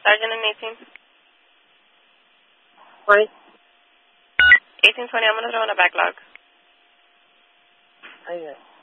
Sergeant and 20. 1820, I'm going to throw in a backlog. Okay.